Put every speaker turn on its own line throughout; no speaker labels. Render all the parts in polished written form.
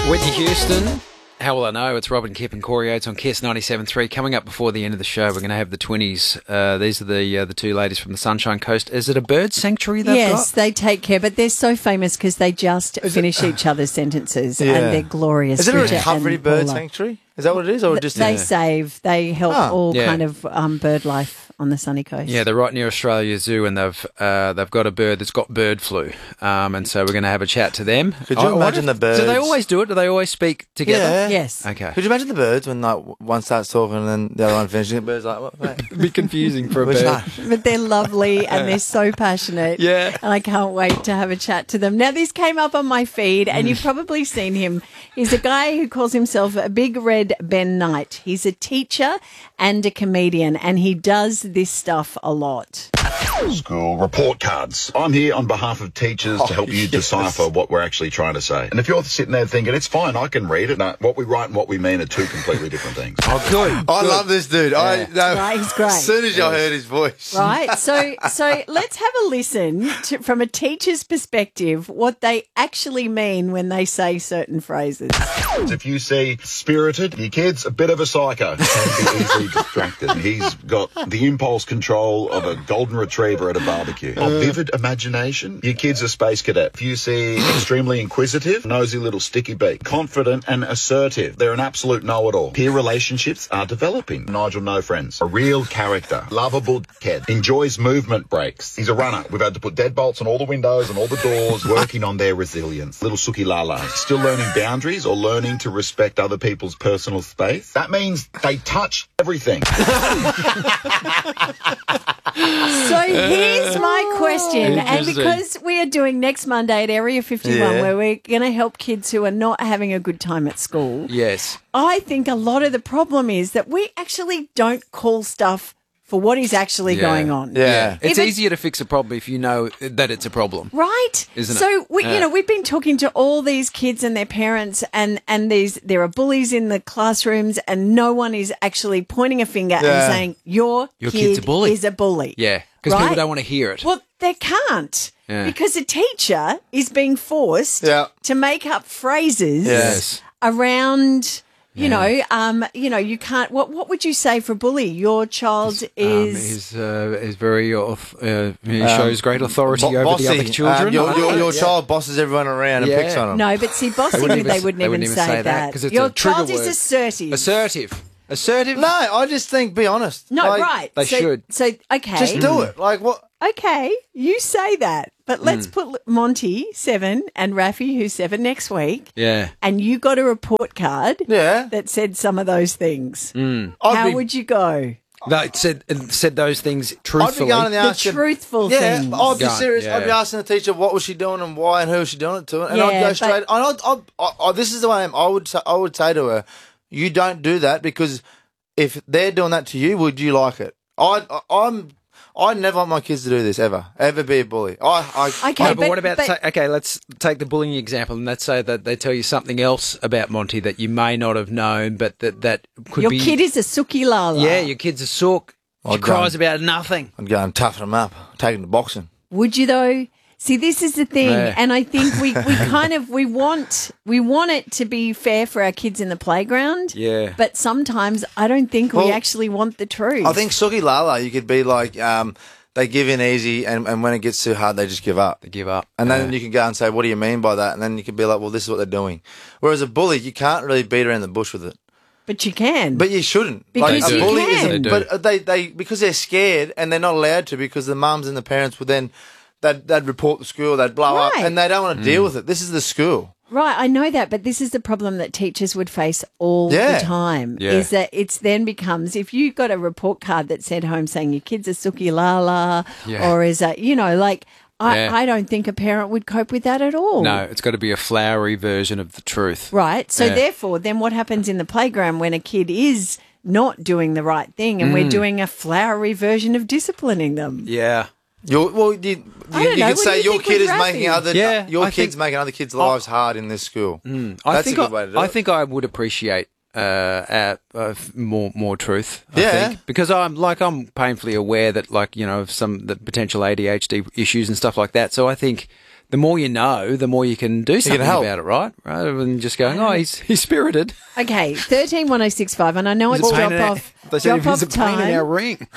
Whitney Houston. How will I know? It's Robin, Kip and Corey Oates on Kiss 97.3. Coming up before the end of the show, we're going to have the 20s. These are the two ladies from the Sunshine Coast. Is it a bird sanctuary they've got?
Yes, they take care, but they're so famous because they just finish each other's sentences and they're glorious.
Is it a
Bridget
recovery
and
bird
Paula.
sanctuary? Is that what it is? Or just
They save, they help all
Yeah.
kind of bird life on the sunny coast.
Yeah, they're right near Australia Zoo, and they've got a bird that's got bird flu, and so we're going to have a chat to them.
Could you imagine the birds?
Do they always do it? Do they always speak together?
Yeah.
Yes.
Okay.
Could you imagine the birds when like one starts talking and then the other one finishes? The bird's like, what? Mate?
It'd be confusing for a
Which
bird.
one?
But they're lovely and they're so passionate.
Yeah.
And I can't wait to have a chat to them. Now, this came up on my feed and you've probably seen him. He's a guy who calls himself a Big Red Ben Knight. He's a teacher and a comedian, and he does this stuff a lot.
School report cards. I'm here on behalf of teachers to help you decipher what we're actually trying to say. And if you're sitting there thinking, it's fine, I can read it. No, what we write and what we mean are two completely different things.
Oh, good.
I love this dude.
Right, he's great.
As soon as I heard his voice.
Right? So let's have a listen to, from a teacher's perspective, what they actually mean when they say certain phrases.
If you see spirited, your kid's a bit of a psycho. Can be easily distracted. He's got the impulse control of a golden retriever at a barbecue. A vivid imagination, your kid's a space cadet. If you see extremely inquisitive, nosy little sticky beak, confident and assertive, they're an absolute know-it-all. Peer relationships are developing. Nigel, no friends. A real character. Lovable kid. Enjoys movement breaks. He's a runner. We've had to put deadbolts on all the windows and all the doors, working on their resilience. Little Suki Lala. Still learning boundaries or learning to respect other people's personal space. That means they touch everything.
So here's my question, and
Interesting.
because we are doing next Monday at Area 51, where we're going to help kids who are not having a good time at school,
Yes.
I think a lot of the problem is that we actually don't call stuff for what is actually
Yeah.
going on.
Yeah.
It's
If it-
easier to fix a problem if you know that it's a problem.
Right,
Isn't it?
So
Yeah.
we've been talking to all these kids and their parents, and there are bullies in the classrooms, and no one is actually pointing a finger and saying your
kid's a
kid
bully."
is a bully.
Yeah, because
Right?
people don't want to hear it.
Well, they can't
Yeah.
because a teacher is being forced
Yeah.
to make up phrases
Yes.
around. You know, you can't. What would you say for a bully? Your child is.
He's very he shows great authority over the other children.
Your child bosses everyone around and
Yeah.
picks on them.
No, but see, bossing, they wouldn't even say that.
because it's
Your
a trigger
child is
word.
assertive.
Assertive.
No, I just think, be honest.
No,
Like,
right.
they
so,
should.
So, okay.
Just do it. Like, what?
Okay, you say that. But let's put Monty, 7, and Rafi, who's 7, next week.
Yeah.
And you got a report card
Yeah.
that said some of those things.
I'd
How
be-
would you go?
They said those things
I'd be
truthfully.
going in the
The
asking.
truthful
Yeah,
things.
I'd be
Go on,
serious.
yeah.
I'd be asking the teacher what was she doing and why and who was she doing it to, and I'd
Yeah,
go
but-
straight. And this is the way I am. I would say to her, "You don't do that because if they're doing that to you, would you like it?" I never want my kids to do this ever be a bully.
Okay,
No, but what about, let's take the bullying example, and let's say that they tell you something else about Monty that you may not have known, but that could
Your
be...
kid is a Suki Lala.
Yeah, your kid's a sook. She
I'd
cries
go-
about nothing.
I'd go and toughen them up, take them to boxing.
Would you though? See, this is the thing,
Yeah.
and I think we want it to be fair for our kids in the playground.
Yeah.
But sometimes I don't think we
Well,
actually want the truth.
I think Suki Lala, you could be like, they give in easy, and when it gets too hard, they just give up.
They give up.
And then you can go and say, what do you mean by that? And then you can be like, well, this is what they're doing. Whereas a bully, you can't really beat around the bush with it.
But you can.
But you shouldn't.
Because
like,
you
a bully
can.
isn't.
They do.
But they because they're scared and they're not allowed to because the mums and the parents would then they'd report the school, they'd blow up,
Right.
and they don't want to deal with it. This is the school.
Right, I know that, but this is the problem that teachers would face all
Yeah.
the time.
Yeah.
Is that it's then becomes if you got a report card that said home saying your kid's a Suki Lala,
Yeah.
or is that
Yeah.
I don't think a parent would cope with that at all.
No, it's got to be a flowery version of the truth.
Right. So
Yeah.
therefore, then what happens in the playground when a kid is not doing the right thing and we're doing a flowery version of disciplining them?
Yeah.
I
You
don't know.
could
What
say
do you
your
think
kid
with
is making
Rafi?
Yeah,
your
I
kids
think-
making other kids' lives hard in this school.
I
That's
think
a good way to do
I
it.
think I would appreciate more truth. I
Yeah.
think, because I'm painfully aware that of some the potential ADHD issues and stuff like that. So I think the more you know, the more you can do something
help.
about it, right? Rather than just going, oh, he's spirited.
Okay, 131065, and I know it's
He's a pain in our-
drop-off
They said
drop-off
he's a pain in our
time.
ring.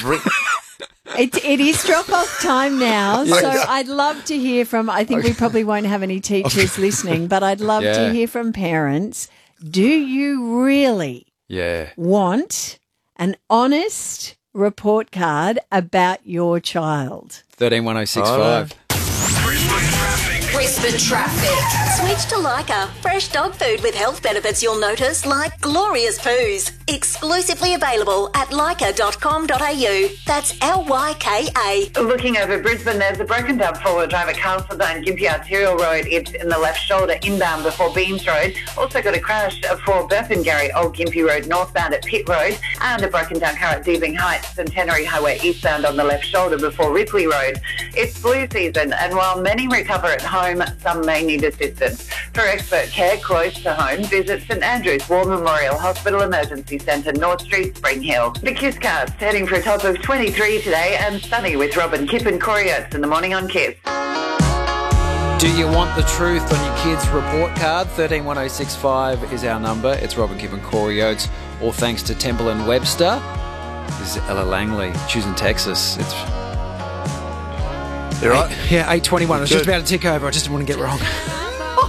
It is drop-off time now, so I'd love to hear from, I think we probably won't have any teachers listening, but I'd love
Yeah.
to hear from parents. Do you really
Yeah.
want an honest report card about your child?
131065.
Brisbane traffic. Switch to Leica. Fresh dog food with health benefits you'll notice, like glorious poos. Exclusively available at leica.com.au. That's LYKA.
Looking over Brisbane, there's a broken down four-wheel drive at Castletown, Gympie Arterial Road. It's in the left shoulder inbound before Beams Road. Also got a crash for Burpengary, Old Gympie Road northbound at Pitt Road. And a broken down car at Deebing Heights, Centenary Highway eastbound on the left shoulder before Ripley Road. It's flu season, and while many recover at home, some may need assistance. For expert care close to home, visit St Andrew's War Memorial Hospital Emergency Centre, North Street, Spring Hill. The KISScast heading for a top of 23 today and sunny with Robin, Kip and Corey Oates in the morning on KISS.
Do you want the truth on your kid's report card? 131065 is our number. It's Robin Kip and Corey Oates. All thanks to Temple and Webster. This is Ella Langley, choosing Texas. It's
You right?
Yeah, 8:21. I was just
Good.
about to tick over. I just didn't want to get it wrong.